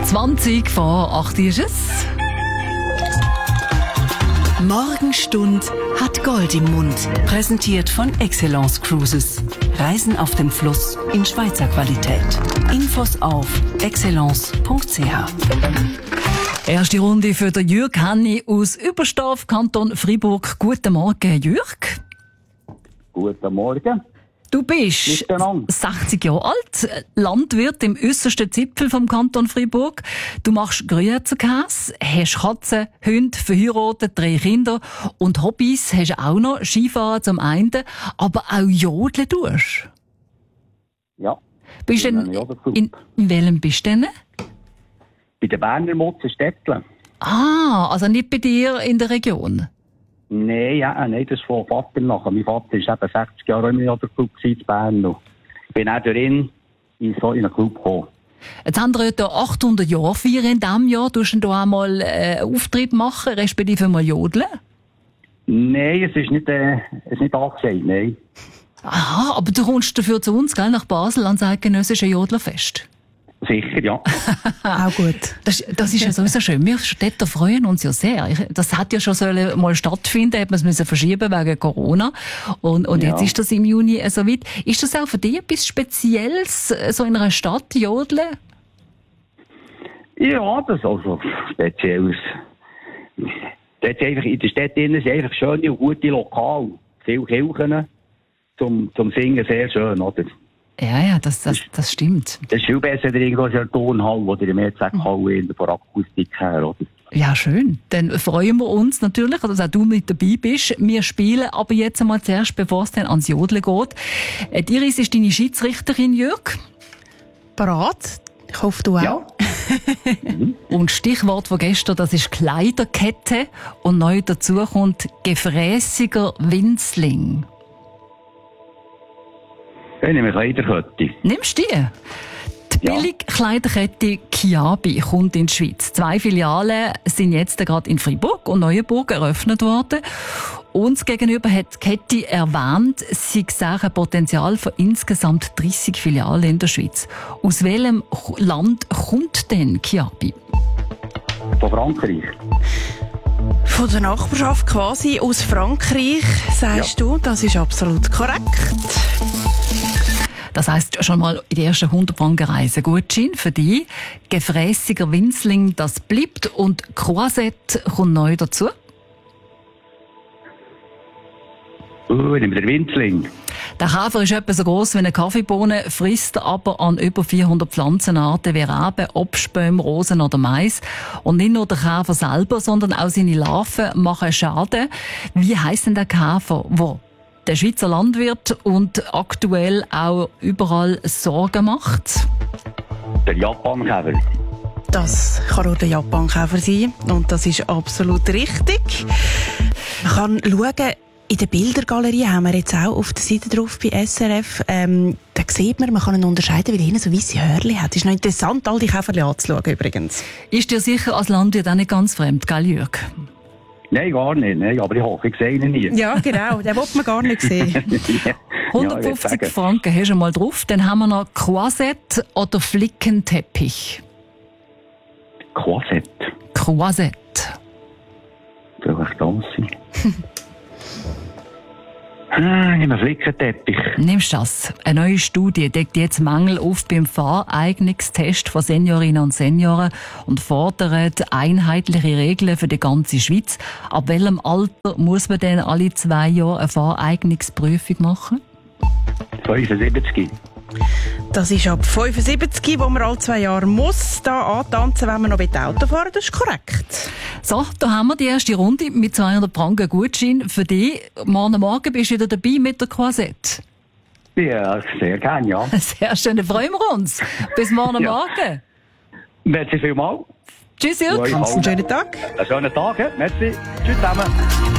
20 vor 8 ist es. Morgenstund hat Gold im Mund. Präsentiert von Excellence Cruises. Reisen auf dem Fluss in Schweizer Qualität. Infos auf excellence.ch. Erste Runde für den Jürg Hanni aus Überstaff, Kanton Freiburg. Guten Morgen, Jürg. Guten Morgen. Du bist 60 Jahre alt, Landwirt im äussersten Zipfel vom Kanton Freiburg. Du machst Gruyerkäse, hast Katzen, Hunde, verheiratet, 3 Kinder und Hobbys hast du auch noch. Skifahren zum einen, aber auch Jodeln tust. Ja. Bist du denn, in welchem bist du denn? Bei den Berner Mutzenstädtlen. Ah, also nicht bei dir in der Region? Nein, das ist von Vater nachher. Mein Vater war eben 60 Jahre im Jodelclub in Bern. Ich bin auch durch ihn in einen Club gekommen. Jetzt haben wir heute 800 Jahre feiern in diesem Jahr. Du du auch mal Auftritt machen, respektive mal jodeln? Nein, es ist nicht angesagt, nein. Aha, aber du kommst dafür zu uns, gell, nach Basel, ans eidgenössische Jodlerfest. Sicher, ja. Auch gut. Das ist ja sowieso schön. Wir Städter freuen uns ja sehr. Das hat ja schon mal stattfinden, hat man es verschieben wegen Corona. Und ja. Jetzt ist das im Juni so weit. Ist das auch für dich etwas Spezielles, so in einer Stadt jodeln? Ja, das ist also Spezielles. Dort einfach in der Stadt sind einfach schöne und gute Lokale. Viele Kirchen zum Singen sehr schön, oder? Ja, das stimmt. Das ist viel besser irgendwo als eine Tonhalle oder eine Mehrzweckhalle von Akustik her, oder? Ja, schön. Dann freuen wir uns natürlich, dass auch du mit dabei bist. Wir spielen aber jetzt einmal zuerst, bevor es dann ans Jodeln geht. Iris ist deine Schiedsrichterin, Jürg. Parat? Ich hoffe, du auch. Ja. Und Stichwort von gestern, das ist Kleiderkette. Und neu dazu kommt gefräßiger Winzling. Ich nehme Kleiderkette. Nimmst du die? Die Billigkleiderkette Kiabi kommt in die Schweiz. 2 Filialen sind jetzt gerade in Freiburg und Neuenburg eröffnet worden. Uns gegenüber hat die Kette erwähnt, sie sehen ein Potenzial von insgesamt 30 Filialen in der Schweiz. Aus welchem Land kommt denn Kiabi? Von Frankreich. Von der Nachbarschaft quasi aus Frankreich, sagst du. Das ist absolut korrekt. Das heisst schon mal in der ersten 100 Franken Reise Gutschein für dich. Gefräßiger Winzling, das bleibt. Und Croisette kommt neu dazu. Nimm der Winzling. Der Käfer ist etwa so gross wie eine Kaffeebohne, frisst aber an über 400 Pflanzenarten wie Reben, Obstbäume, Rosen oder Mais. Und nicht nur der Käfer selber, sondern auch seine Larven machen Schaden. Wie heisst denn der Käfer, wo der Schweizer Landwirt und aktuell auch überall Sorgen macht? Der Japankäfer. Das kann nur der Japankäfer sein. Und das ist absolut richtig. Man kann schauen, in der Bildergalerie haben wir jetzt auch auf der Seite drauf bei SRF. Da sieht man kann ihn unterscheiden, weil er hinten so weisse Hörchen hat. Es ist noch interessant, all die Käferchen anzuschauen übrigens. Ist dir sicher als Landwirt auch nicht ganz fremd, gell, Jürg? Nein, gar nicht. Nein, aber ich hoffe, ich sehe ihn nie. Ja, genau. Den will man gar nicht sehen. 150 Franken hast du mal drauf. Dann haben wir noch Croisette oder Flickenteppich. Croisette. Croisette. Soll ich das sein? Nimm einen Flickenteppich. Nimmst du das? Eine neue Studie deckt jetzt Mängel auf beim Fahreignungstest von Seniorinnen und Senioren und fordert einheitliche Regeln für die ganze Schweiz. Ab welchem Alter muss man denn alle 2 Jahre eine Fahreignungsprüfung machen? 75. Das ist ab 75, wo man alle 2 Jahre muss da antanzen, wenn man noch Auto fahren will. Das ist korrekt. So, da haben wir die erste Runde mit 200 Franken Gutschein für dich. Morgen bist du wieder dabei mit der Croisette. Ja, sehr gerne, ja. Sehr schön, dann freuen wir uns. Bis morgen Morgen. Merci vielmals. Tschüss, Jürg. Einen schönen Tag. Einen schönen Tag, ja. Merci. Tschüss zusammen.